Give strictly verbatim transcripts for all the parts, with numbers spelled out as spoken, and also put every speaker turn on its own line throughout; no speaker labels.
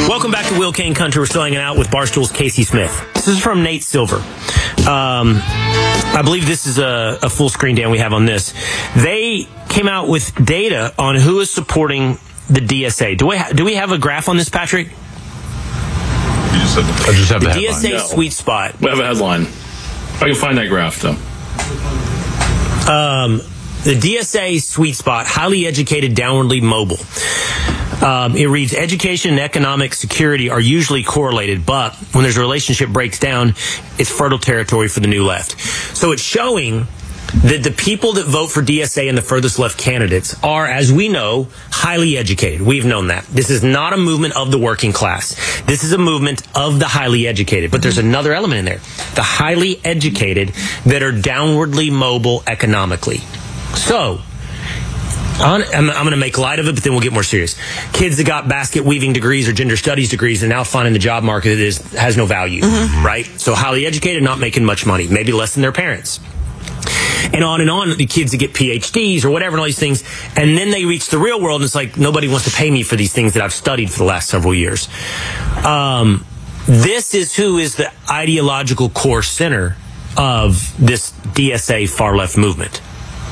Welcome back to Will Kane Country. We're still hanging out with Barstool's Casey Smith. This is from Nate Silver. Um, I believe this is a, a full screen, Dan, we have on this. They came out with data on who is supporting the D S A. Do we, ha- do we have a graph on this, Patrick?
You just have the, I just have the,
the
headline.
D S A
No.
sweet spot.
We have a headline. I can find that graph, though.
Um, the D S A sweet spot, highly educated, downwardly mobile. Um, it reads, education and economic security are usually correlated, but when there's a relationship breaks down, it's fertile territory for the new left. So it's showing that the people that vote for D S A and the furthest left candidates are, as we know, highly educated. We've known that. This is not a movement of the working class. This is a movement of the highly educated. But there's another element in there. The highly educated that are downwardly mobile economically. So, I'm, I'm going to make light of it, but then we'll get more serious. Kids that got basket weaving degrees or gender studies degrees are now finding the job market that is, has no value, mm-hmm. right? So highly educated, not making much money, maybe less than their parents. And on and on, the kids that get P H Ds or whatever and all these things. And then they reach the real world and it's like, nobody wants to pay me for these things that I've studied for the last several years. Um, this is who is the ideological core center of this D S A far left movement.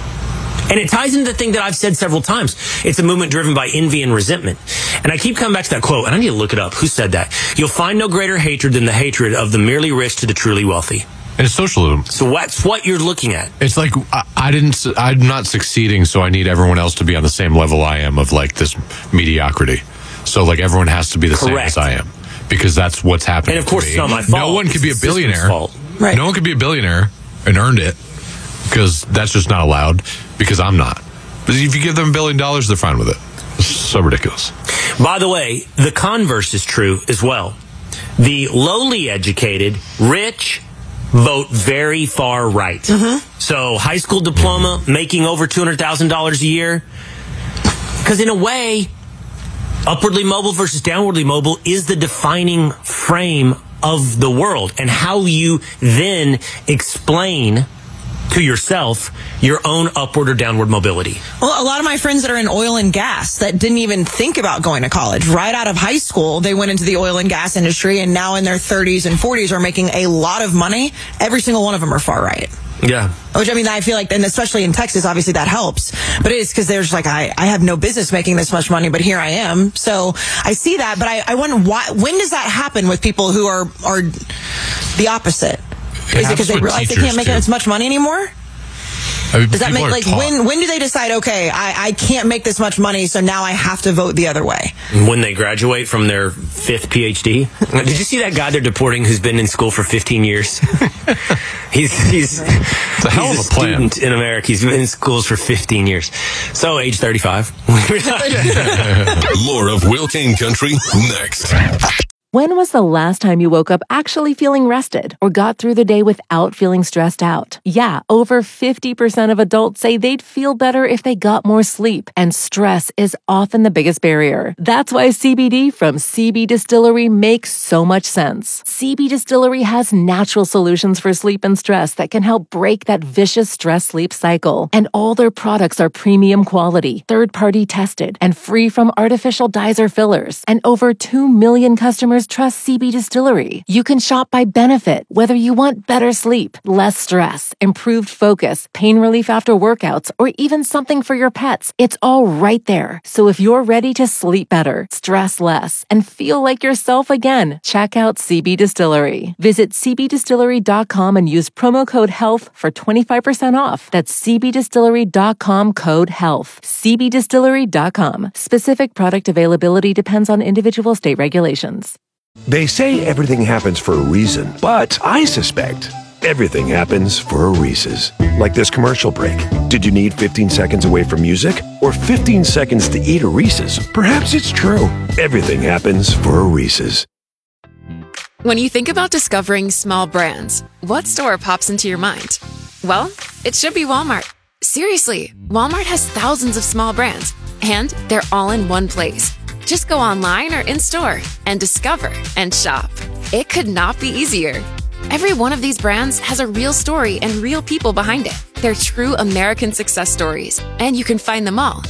And it ties into the thing that I've said several times. It's a movement driven by envy and resentment. And I keep coming back to that quote, and I need to look it up. Who said that? You'll find no greater hatred than the hatred of the merely rich to the truly wealthy.
And it's socialism.
So that's what you're looking at.
It's like, I, I didn't, I'm not succeeding, so I need everyone else to be on the same level I am of like this mediocrity. So like everyone has to be the
Correct.
same as I am. Because that's what's happening.
And of course,
to me.
it's not my fault.
No one can be a
It's the system's
billionaire.
fault.
Right.
No one can be a billionaire and earned it. Because that's just not allowed. Because I'm not. But if you give them a billion dollars, they're fine with it. It's so ridiculous.
By the way, the converse is true as well. The lowly educated, rich, vote very far right. Mm-hmm. So high school diploma, making over two hundred thousand dollars a year. Because in a way, upwardly mobile versus downwardly mobile is the defining frame of the world. And how you then explain to yourself your own upward or downward mobility.
Well, a lot of my friends that are in oil and gas that didn't even think about going to college, right out of high school, they went into the oil and gas industry and now in their thirties and forties are making a lot of money. Every single one of them are far right.
Yeah.
Which, I mean, I feel like, and especially in Texas, obviously that helps. But it is because there's like, I, I have no business making this much money, but here I am. So I see that, but I, I wonder why, when does that happen with people who are, are the opposite? Is it because they realize they can't make as much money anymore?
I mean,
Does that make, like,
taught.
when when do they decide, okay, I, I can't make this much money, so now I have to vote the other way?
When they graduate from their fifth P H D. Did you see that guy they're deporting who's been in school for fifteen years? he's he's,
it's a hell
he's
of a,
a
plan.
student in America. He's been in schools for fifteen years. So, age thirty-five.
More of Will Kane Country next.
When was the last time you woke up actually feeling rested or got through the day without feeling stressed out? Yeah, over fifty percent of adults say they'd feel better if they got more sleep, and stress is often the biggest barrier. That's why C B D from C B Distillery makes so much sense. C B Distillery has natural solutions for sleep and stress that can help break that vicious stress-sleep cycle. And all their products are premium quality, third-party tested, and free from artificial dyes or fillers. And over two million customers trust C B Distillery. You can shop by benefit, whether you want better sleep, less stress, improved focus, pain relief after workouts, or even something for your pets. It's all right there. So if you're ready to sleep better, stress less, and feel like yourself again, check out C B Distillery. Visit c b distillery dot com and use promo code HEALTH for twenty-five percent off. That's c b distillery dot com code HEALTH. c b distillery dot com. Specific product availability depends on individual state regulations.
They say everything happens for a reason, but I suspect everything happens for a Reese's. Like this commercial break. Did you need fifteen seconds away from music? Or fifteen seconds to eat a Reese's? Perhaps it's true. Everything happens for a Reese's.
When you think about discovering small brands, what store pops into your mind? Well, it should be Walmart. Seriously, Walmart has thousands of small brands, and they're all in one place. Just go online or in-store and discover and shop. It could not be easier. Every one of these brands has a real story and real people behind it. They're true American success stories, and you can find them all